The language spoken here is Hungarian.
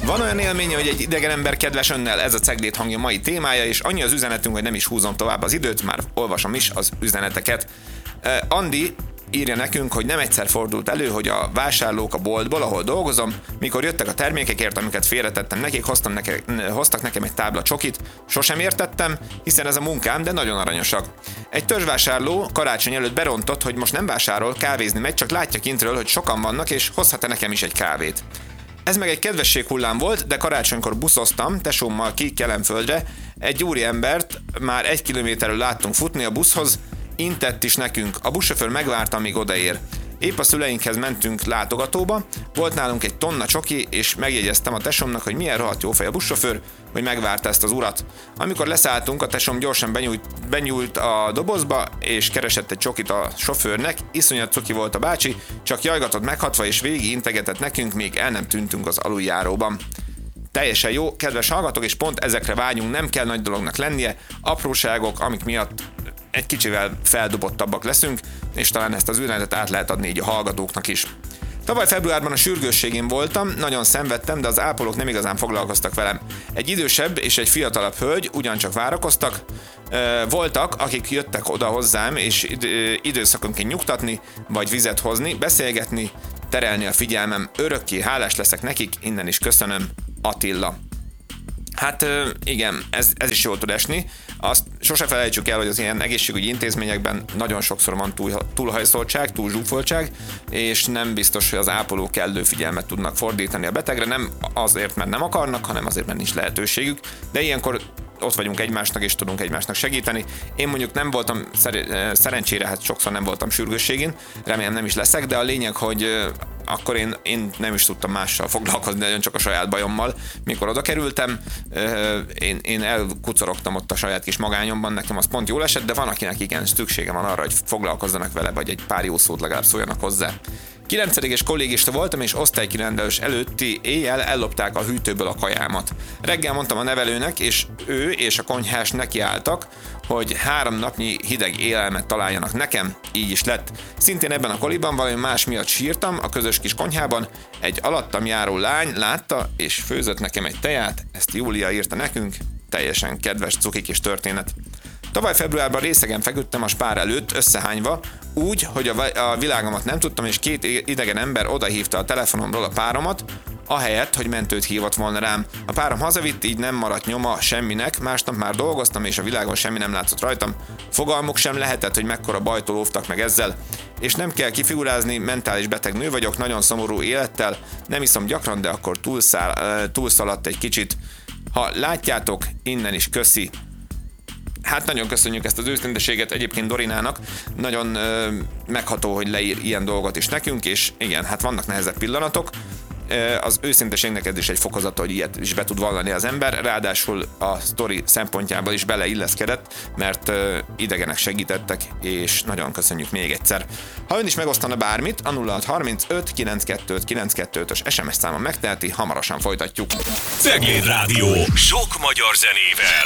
Van olyan élménye, hogy egy idegen ember kedves önnel? Ez a Ceglét hangja mai témája, és annyi az üzenetünk, hogy nem is húzom tovább az időt, már olvasom is az üzeneteket. Andi írja nekünk, hogy nem egyszer fordult elő, hogy a vásárlók a boltból, ahol dolgozom, mikor jöttek a termékekért, amiket félretettem nekik, hoztak nekem egy tábla csokit. Sosem értettem, hiszen ez a munkám, de nagyon aranyosak. Egy törzsvásárló karácsony előtt berontott, hogy most nem vásárol, kávézni megy, csak látja kintről, hogy sokan vannak, és hozhat-e nekem is egy kávét. Ez meg egy kedvességhullám volt, de karácsonykor buszoztam tesómmal ki Kelenföldre, egy úriembert már 1 kilométerről láttunk futni a buszhoz, intett is nekünk. A buszsofőr megvárta, amíg odaér. Épp a szüleinkhez mentünk látogatóba, volt nálunk egy tonna csoki, és megjegyeztem a tesómnak, hogy milyen rohadt jó fej a buszsofőr, hogy megvárta ezt az urat. Amikor leszálltunk, a tesóm gyorsan benyúlt a dobozba, és keresett egy csokit a sofőrnek, iszonyat cuki volt a bácsi, csak jajgatott meghatva, és végig integetett nekünk, még el nem tűntünk az aluljáróban. Teljesen jó, kedves hallgatók, és pont ezekre vágyunk, nem kell nagy dolognak lennie, apróságok, amik miatt egy kicsivel feldobottabbak leszünk, és talán ezt az üzenetet át lehet adni így a hallgatóknak is. Tavaly februárban a sürgősségén voltam, nagyon szenvedtem, de az ápolók nem igazán foglalkoztak velem. Egy idősebb és egy fiatalabb hölgy ugyancsak várakoztak, voltak, akik jöttek oda hozzám, és időszakonként nyugtatni, vagy vizet hozni, beszélgetni, terelni a figyelmem. Örökké hálás leszek nekik, innen is köszönöm, Attila. Hát igen, ez is jól tud esni. Azt sose felejtsük el, hogy az ilyen egészségügyi intézményekben nagyon sokszor van túlhajszoltság, túlzsúfoltság, és nem biztos, hogy az ápolók kellő figyelmet tudnak fordítani a betegre, nem azért, mert nem akarnak, hanem azért, mert nincs lehetőségük, de ilyenkor ott vagyunk egymásnak, és tudunk egymásnak segíteni. Én mondjuk nem voltam, szerencsére hát sokszor nem voltam sürgősségén, remélem nem is leszek, de a lényeg, hogy akkor én nem is tudtam mással foglalkozni, nagyon csak a saját bajommal. Mikor oda kerültem, én elkucorogtam ott a saját kis magányomban, nekem az pont jól esett, de van, akinek igen, szüksége van arra, hogy foglalkozzanak vele, vagy egy pár jó szót legalább szóljanak hozzá. 9. kollégista voltam, és osztálykirendelős előtti éjjel ellopták a hűtőből a kajámat. Reggel mondtam a nevelőnek, és ő és a konyhás nekiálltak, hogy 3 napnyi hideg élelmet találjanak nekem, így is lett. Szintén ebben a koliban valami más miatt sírtam a közös kis konyhában, egy alattam járó lány látta, és főzött nekem egy teját, ezt Júlia írta nekünk, teljesen kedves cuki kis történet. Tavaly februárban részegen feküdtem a spár előtt összehányva, úgy, hogy a világomat nem tudtam, és 2 idegen ember odahívta a telefonomról a páromat, ahelyett, hogy mentőt hívott volna rám. A párom hazavitt, így nem maradt nyoma semminek, másnap már dolgoztam, és a világon semmi nem látszott rajtam. Fogalmuk sem lehetett, hogy mekkora bajtól óvtak meg ezzel. És nem kell kifigurázni, mentális beteg nő vagyok, nagyon szomorú élettel, nem iszom gyakran, de akkor túlszaladt egy kicsit. Ha látjátok, innen is köszi. Hát nagyon köszönjük ezt az őszinteséget egyébként Dorinának, nagyon megható, hogy leír ilyen dolgot is nekünk, és igen, hát vannak nehezebb pillanatok, az őszinteségnek ez is egy fokozata, hogy ilyet is be tud vallani az ember, ráadásul a sztori szempontjából is beleilleszkedett, mert idegenek segítettek, és nagyon köszönjük még egyszer. Ha ön is megosztana bármit, a 0635 925 925-ös SMS számon megteheti, hamarosan folytatjuk. Cegléd Rádió, sok magyar zenével.